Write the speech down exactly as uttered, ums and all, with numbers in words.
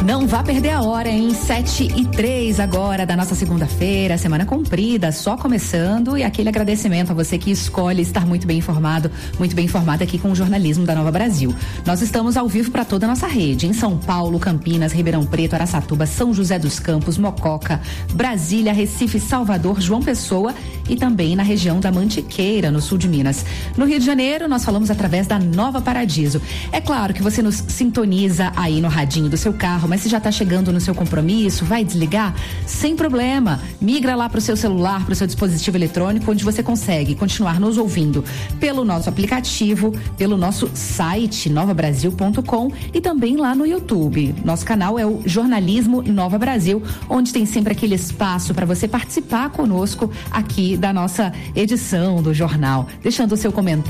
Não vá perder a hora, em sete e três agora da nossa segunda-feira, semana comprida, só começando, e aquele agradecimento a você que escolhe estar muito bem informado, muito bem informado aqui com o jornalismo da Nova Brasil. Nós estamos ao vivo para toda a nossa rede, em São Paulo, Campinas, Ribeirão Preto, Araçatuba, São José dos Campos, Mococa, Brasília, Recife, Salvador, João Pessoa e também na região da Mantiqueira, no sul de Minas. No Rio de Janeiro, nós falamos através da Nova Paradiso. É claro que você nos sintoniza aí no radinho do seu carro, mas se já está chegando no seu compromisso, vai desligar? Sem problema. Migra lá para o seu celular, para o seu dispositivo eletrônico, onde você consegue continuar nos ouvindo pelo nosso aplicativo, pelo nosso site nova brasil ponto com e também lá no YouTube. Nosso canal é o Jornalismo Nova Brasil, onde tem sempre aquele espaço para você participar conosco aqui da nossa edição do jornal, deixando o seu comentário